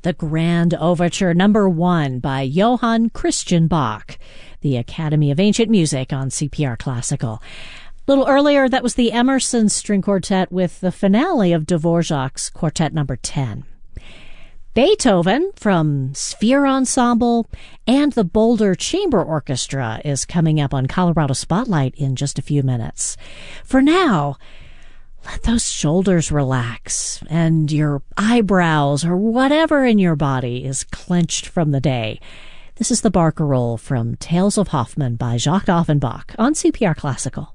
the Grand Overture number 1 by Johann Christian Bach, the Academy of Ancient Music on CPR Classical. A little earlier, that was the Emerson String Quartet with the finale of Dvorak's Quartet number 10. Beethoven from Sphere Ensemble and the Boulder Chamber Orchestra is coming up on Colorado Spotlight in just a few minutes. For now, let those shoulders relax and your eyebrows or whatever in your body is clenched from the day. This is the Barcarolle from Tales of Hoffmann by Jacques Offenbach on CPR Classical.